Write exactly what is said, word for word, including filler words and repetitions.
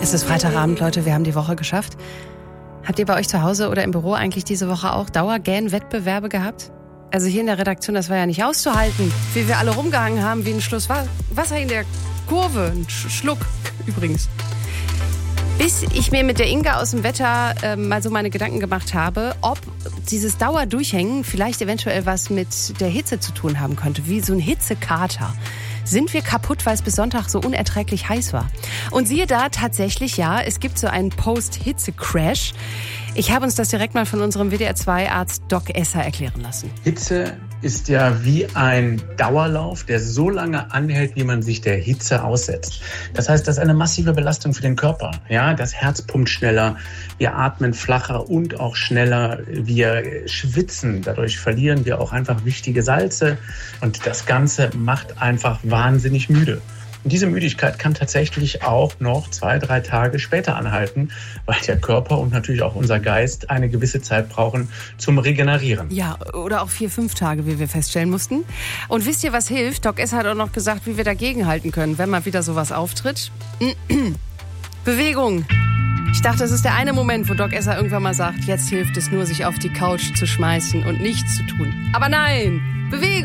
Es ist Freitagabend, Leute, wir haben die Woche geschafft. Habt ihr bei euch zu Hause oder im Büro eigentlich diese Woche auch Dauergähn-Wettbewerbe gehabt? Also hier in der Redaktion, das war ja nicht auszuhalten, wie wir alle rumgehangen haben, wie ein Schluss Wasser in der Kurve, ein Schluck übrigens. Bis ich mir mit der Inga aus dem Wetter äh, mal so meine Gedanken gemacht habe, ob dieses Dauerdurchhängen vielleicht eventuell was mit der Hitze zu tun haben könnte, wie so ein Hitzekater. Sind wir kaputt, weil es bis Sonntag so unerträglich heiß war? Und siehe da, tatsächlich ja, es gibt so einen Post-Hitze-Crash. Ich habe uns das direkt mal von unserem W D R zwei Arzt Doc Esser erklären lassen. Hitze ist ja wie ein Dauerlauf, der so lange anhält, wie man sich der Hitze aussetzt. Das heißt, das ist eine massive Belastung für den Körper. Ja, das Herz pumpt schneller, wir atmen flacher und auch schneller, wir schwitzen. Dadurch verlieren wir auch einfach wichtige Salze und das Ganze macht einfach wahnsinnig müde. Und diese Müdigkeit kann tatsächlich auch noch zwei, drei Tage später anhalten, weil der Körper und natürlich auch unser Geist eine gewisse Zeit brauchen zum Regenerieren. Ja, oder auch vier, fünf Tage, wie wir feststellen mussten. Und wisst ihr, was hilft? Doc S hat auch noch gesagt, wie wir dagegenhalten können, wenn mal wieder sowas auftritt. Bewegung. Ich dachte, das ist der eine Moment, wo Doc Esser irgendwann mal sagt, jetzt hilft es nur, sich auf die Couch zu schmeißen und nichts zu tun. Aber nein, Bewegung.